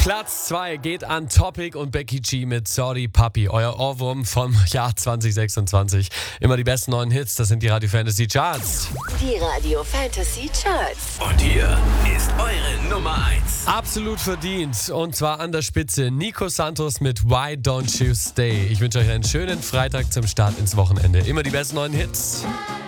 Platz 2 geht an Topic und Becky G mit Sorry Papi, euer Ohrwurm vom Jahr 2026. Immer die besten neuen Hits, das sind die Radio Fantasy Charts. Die Radio Fantasy Charts. Und hier ist eure Nummer 1. Absolut verdient und zwar an der Spitze Nico Santos mit Why Don't You Stay. Ich wünsche euch einen schönen Freitag zum Start ins Wochenende. Immer die besten neuen Hits.